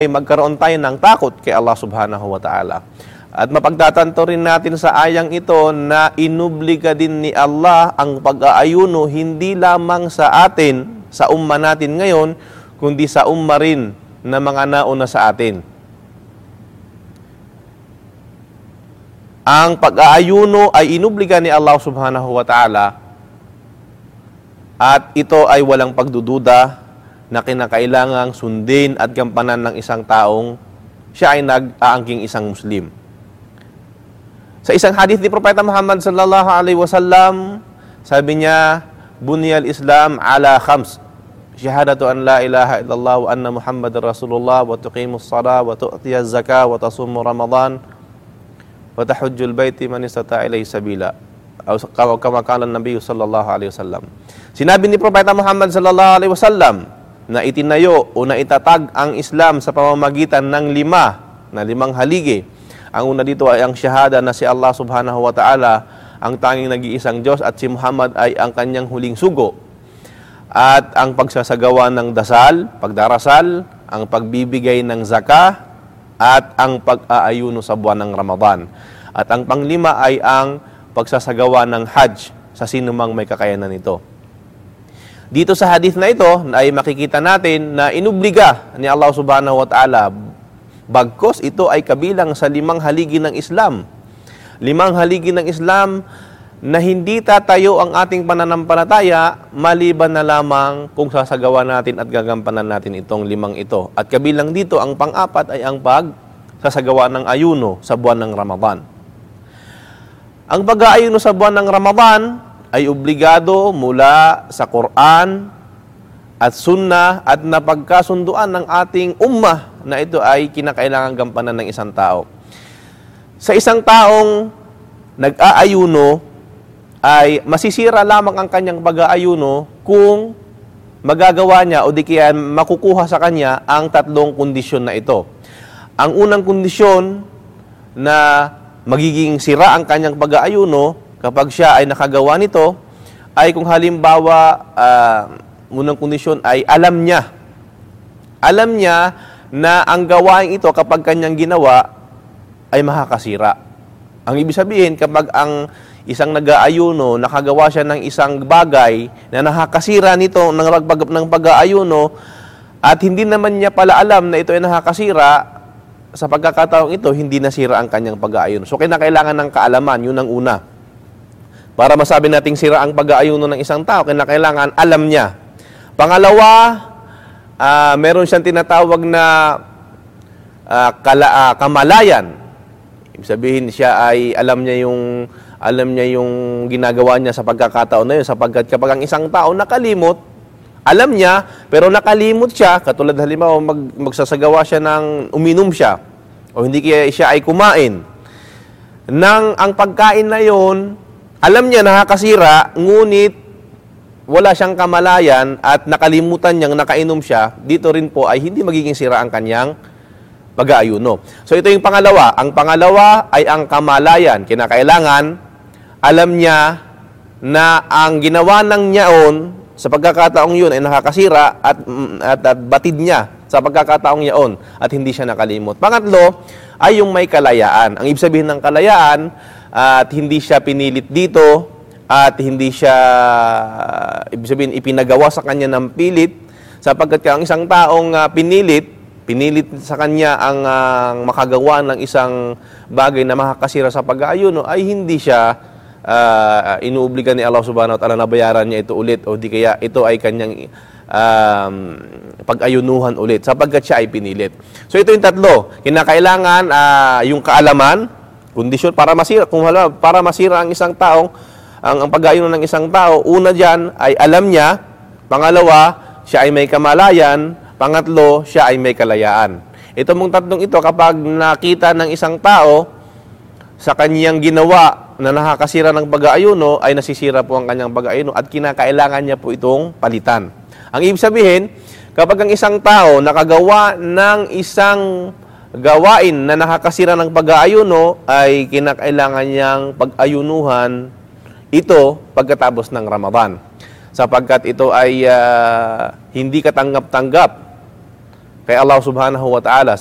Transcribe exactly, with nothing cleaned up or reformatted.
ay magkaroon tayo ng takot kay Allah subhanahu wa ta'ala. At mapagtatanto rin natin sa ayang ito na inubliga din ni Allah ang pag-aayuno hindi lamang sa atin, sa umma natin ngayon, kundi sa umma rin na mga nauna sa atin. Ang pag-aayuno ay inubliga ni Allah subhanahu wa ta'ala at ito ay walang pagdududa na kinakailangang sundin at gampanan ng isang taong siya ay nag-aangking isang Muslim. Sa isang hadith ni Propeta Muhammad sallallahu alaihi wasallam, sabi niya, "Bunyal Islam ala khams, syahadatu an la ilaha illallah wa anna Muhammadar Rasulullah wa tuqimus shalah wa tu'tiyaz zakah wa tasumu Ramadan wa tahujjul baiti man istata'a ilaihi sabila." Aw kama qala an-nabiy sallallahu alaihi wasallam. Sinabi ni Propeta Muhammad sallallahu alaihi wasallam na itinayo o na itatag ang Islam sa pamamagitan ng lima na limang haligi. Ang una dito ay ang syahada na si Allah subhanahu wa ta'ala ang tanging nag-iisang Diyos at si Muhammad ay ang kanyang huling sugo. At ang pagsasagawa ng dasal, pagdarasal, ang pagbibigay ng zakah, at ang pag-aayuno sa buwan ng Ramadan. At ang panglima ay ang pagsasagawa ng Hajj sa sinumang may kakayanan nito. Dito sa hadith na ito ay makikita natin na inubliga ni Allah subhanahu wa ta'ala bagkos ito ay kabilang sa limang haligi ng Islam. Limang haligi ng Islam na hindi tatayo ang ating pananampalataya maliban na lamang kung sasagawa natin at gagampanan natin itong limang ito. At kabilang dito ang pang-apat ay ang pagsasagawa ng ayuno sa buwan ng Ramadan. Ang pag-aayuno sa buwan ng Ramadan ay obligado mula sa Quran at Sunnah at napagkasunduan ng ating ummah na ito ay kinakailangang gampanan ng isang tao. Sa isang taong nag-aayuno ay masisira lamang ang kanyang pag-aayuno kung magagawa niya o di kaya makukuha sa kanya ang tatlong kondisyon na ito. Ang unang kondisyon na magiging sira ang kanyang pag-aayuno kapag siya ay nakagawa nito ay kung halimbawa uh, unang kondisyon ay alam niya. Alam niya na ang gawain ito kapag kanyang ginawa ay makakasira. Ang ibig sabihin, kapag ang isang nag-aayuno, nakagawa siya ng isang bagay na nakakasira nito ng, ng pag-aayuno at hindi naman niya pala alam na ito ay nakakasira, sa pagkakataong ito, hindi nasira ang kanyang pag-aayuno. So, kinakailangan ng kaalaman, yun ang una. Para masabi nating sira ang pag-aayuno ng isang tao, kinakailangan alam niya. Pangalawa, uh, meron siyang tinatawag na uh, kala, uh, kamalayan. Ibig sabihin siya ay alam niya yung alam niya yung ginagawa niya sa pagkakataon na yun, sapagkat kapag ang isang tao nakalimot, alam niya, pero nakalimot siya, katulad halimbawa mag, magsasagawa siya ng uminom siya, o hindi kaya siya ay kumain. Nang ang pagkain na yun, alam niya nakakasira, ngunit wala siyang kamalayan at nakalimutan niyang nakainom siya, dito rin po ay hindi magiging sira ang kanyang pag-aayuno. So ito yung pangalawa. Ang pangalawa ay ang kamalayan. Kinakailangan, alam niya na ang ginawa ng niyaon sa pagkakataong yun ay nakakasira at, at, at batid niya sa pagkakataong yaon at hindi siya nakalimot. Pangatlo ay yung may kalayaan. Ang ibig sabihin ng kalayaan at hindi siya pinilit dito at hindi siya, ibig sabihin, ipinagawa sa kanya ng pilit sapagkat ang isang taong uh, pinilit, pinilit sa kanya ang uh, makagawa ng isang bagay na makakasira sa pag-aayuno ay hindi siya uh, inuobliga ni Allah subhanahu wa ta'ala na bayaran niya ito ulit o di kaya ito ay kanyang um, pag-ayunuhan ulit sapagkat siya ay pinilit. So ito yung tatlo. Kinakailangan uh, yung kaalaman, kondisyon para masira, kung hala, para masira ang isang taong, ang, ang pag-ayuno ng isang tao, una diyan ay alam niya, pangalawa, siya ay may kamalayan, pangatlo, siya ay may kalayaan. Ito mong tatlong ito, kapag nakita ng isang tao sa kanyang ginawa na nakakasira ng pag-aayuno, ay nasisira po ang kanyang pag-aayuno at kinakailangan niya po itong palitan. Ang ibig sabihin, kapag ang isang tao nakagawa ng isang gawain na nakakasira ng pag-aayuno, ay kinakailangan niyang pag-ayunuhan ito pagkatapos ng Ramadan. Sapagkat ito ay uh, hindi katanggap-tanggap. kay Allah subhanahu wa ta'ala